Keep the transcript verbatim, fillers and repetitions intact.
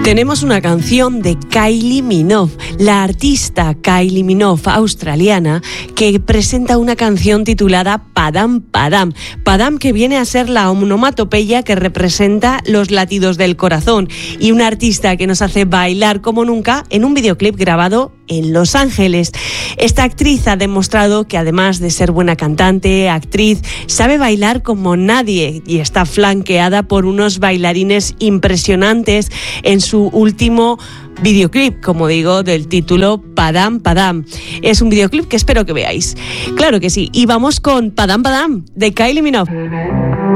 Tenemos una canción de Kylie Minogue, la artista Kylie Minogue australiana, que presenta una canción titulada Padam Padam. Padam, que viene a ser la onomatopeya que representa los latidos del corazón, y una artista que nos hace bailar como nunca en un videoclip grabado en Los Ángeles. Esta actriz ha demostrado que, además de ser buena cantante, actriz, sabe bailar como nadie y está flanqueada por unos bailarines impresionantes en su último videoclip, como digo, del título Padam Padam. Es un videoclip que espero que veáis. Claro que sí. Y vamos con Padam Padam de Kylie Minogue.